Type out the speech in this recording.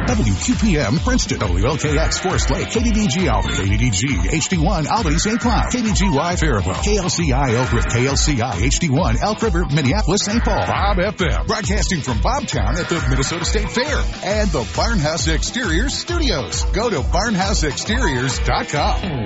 WQPM Princeton, WLKX Forest Lake, KDDG Albany, KDDG HD1 Albany St. Cloud, KDGY Faribault, KLCI Elk River, KLCI HD1 Elk River, Minneapolis St. Paul, Bob FM, broadcasting from Bobtown at the Minnesota State Fair, and the Barnhouse Exteriors Studios. Go to barnhouseexteriors.com.